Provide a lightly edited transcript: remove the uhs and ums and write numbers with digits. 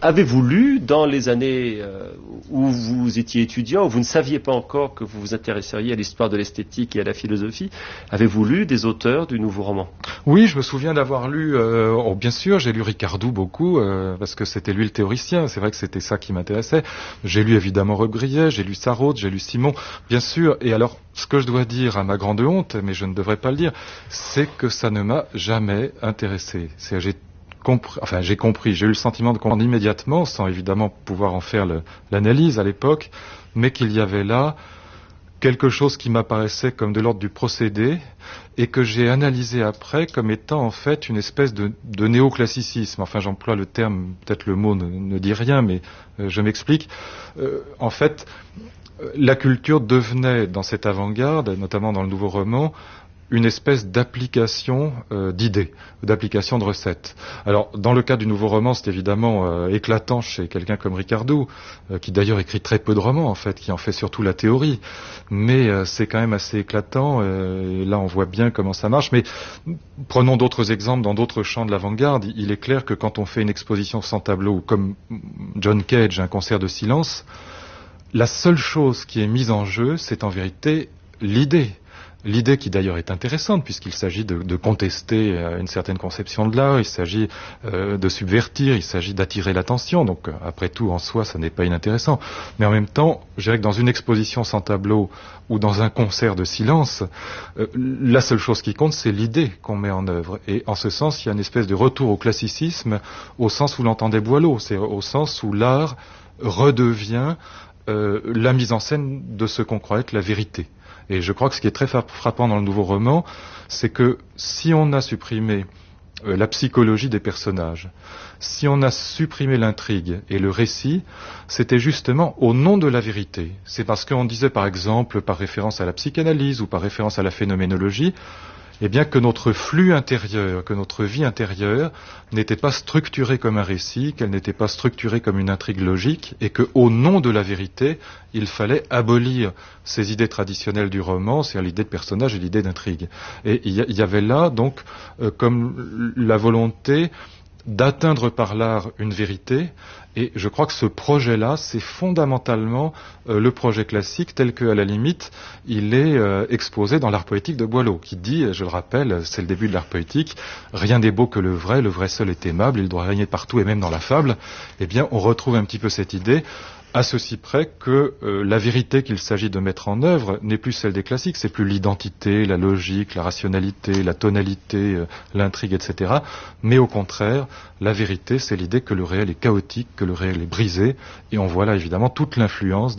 Avez-vous lu dans les années où vous étiez étudiant, où vous ne saviez pas encore que vous vous intéresseriez à l'histoire de l'esthétique et à la philosophie, avez-vous lu des auteurs du nouveau roman? Oui, je me souviens d'avoir lu, bien sûr, j'ai lu Ricardou beaucoup, parce que c'était lui le théoricien, c'est vrai que c'était ça qui m'intéressait. J'ai lu évidemment Robbe-Grillet, j'ai lu Sarraute, j'ai lu Simon, bien sûr, et alors, ce que je dois dire à ma grande honte, mais je ne devrais pas le dire, c'est que ça ne m'a jamais intéressé. J'ai compris, j'ai eu le sentiment de comprendre immédiatement, sans évidemment pouvoir en faire l'analyse à l'époque, mais qu'il y avait là quelque chose qui m'apparaissait comme de l'ordre du procédé et que j'ai analysé après comme étant en fait une espèce de néoclassicisme. Enfin, j'emploie le terme, peut-être le mot ne dit rien, mais je m'explique. En fait, la culture devenait dans cette avant-garde, notamment dans le nouveau roman, une espèce d'application d'idées, d'application de recettes. Alors, dans le cas du nouveau roman, c'est évidemment éclatant chez quelqu'un comme Ricardou, qui d'ailleurs écrit très peu de romans, en fait, qui en fait surtout la théorie. Mais c'est quand même assez éclatant, et là on voit bien comment ça marche. Mais prenons d'autres exemples dans d'autres champs de l'avant-garde. Il est clair que quand on fait une exposition sans tableau, comme John Cage, un concert de silence, la seule chose qui est mise en jeu, c'est en vérité l'idée. L'idée qui d'ailleurs est intéressante puisqu'il s'agit de contester une certaine conception de l'art, il s'agit de subvertir, il s'agit d'attirer l'attention. Donc après tout, en soi, ça n'est pas inintéressant. Mais en même temps, je dirais que dans une exposition sans tableau ou dans un concert de silence, la seule chose qui compte, c'est l'idée qu'on met en œuvre. Et en ce sens, il y a une espèce de retour au classicisme au sens où l'entendait Boileau, c'est au sens où l'art redevient la mise en scène de ce qu'on croit être la vérité. Et je crois que ce qui est très frappant dans le nouveau roman, c'est que si on a supprimé la psychologie des personnages, si on a supprimé l'intrigue et le récit, c'était justement au nom de la vérité. C'est parce qu'on disait par exemple, par référence à la psychanalyse ou par référence à la phénoménologie, eh bien que notre flux intérieur, que notre vie intérieure n'était pas structurée comme un récit, qu'elle n'était pas structurée comme une intrigue logique, et que, au nom de la vérité, il fallait abolir ces idées traditionnelles du roman, c'est-à-dire l'idée de personnage et l'idée d'intrigue. Et il y avait là, donc, comme la volonté d'atteindre par l'art une vérité, et je crois que ce projet-là, c'est fondamentalement le projet classique tel que, à la limite, il est exposé dans l'art poétique de Boileau, qui dit, je le rappelle, c'est le début de l'art poétique, rien n'est beau que le vrai seul est aimable, il doit régner partout et même dans la fable. Eh bien, on retrouve un petit peu cette idée, à ceci près que la vérité qu'il s'agit de mettre en œuvre n'est plus celle des classiques, c'est plus l'identité, la logique, la rationalité, la tonalité, l'intrigue, etc. Mais au contraire, la vérité, c'est l'idée que le réel est chaotique, que le réel est brisé, et on voit là évidemment toute l'influence